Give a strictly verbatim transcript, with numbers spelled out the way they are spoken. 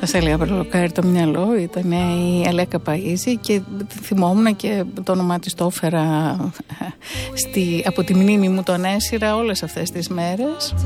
Θα έλεγα προλοκάρει το μυαλό, ήταν η Αλέκα Παΐζη και θυμόμουν και το όνομά της το έφερα στη, από τη μνήμη μου, τον έσυρα όλες αυτές τις μέρες.